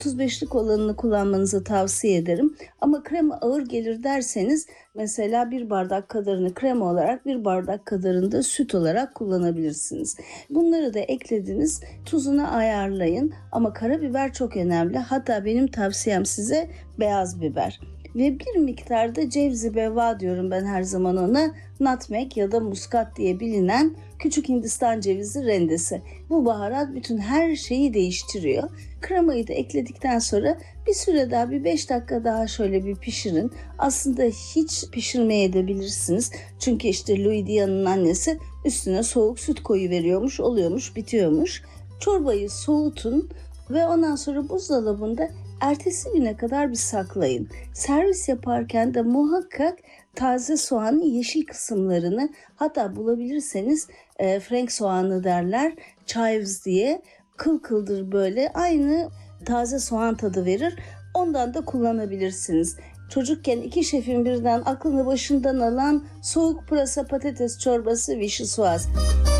35'lik olanını kullanmanızı tavsiye ederim. Ama krema ağır gelir derseniz mesela bir bardak kadarını krema olarak, bir bardak kadarını da süt olarak kullanabilirsiniz. Bunları da eklediniz, tuzunu ayarlayın ama karabiber çok önemli. Hatta benim tavsiyem size beyaz biber. Ve bir miktarda cevzi beva diyorum ben her zaman ona, nutmeg ya da muskat diye bilinen küçük Hindistan cevizi rendesi. Bu baharat bütün her şeyi değiştiriyor. Kremayı da ekledikten sonra bir süre daha, bir 5 dakika daha şöyle bir pişirin. Aslında hiç pişirmeye de bilirsiniz. Çünkü işte Louis Dia'nın annesi üstüne soğuk süt koyuveriyormuş, oluyormuş, bitiyormuş. Çorbayı soğutun ve ondan sonra buzdolabında ertesi güne kadar bir saklayın. Servis yaparken de muhakkak taze soğanın yeşil kısımlarını, hatta bulabilirseniz Frank soğanı derler, chives diye, kıl kıldır böyle, aynı taze soğan tadı verir. Ondan da kullanabilirsiniz. Çocukken 2 şefin birden aklını başından alan soğuk pırasa patates çorbası vichyssoise.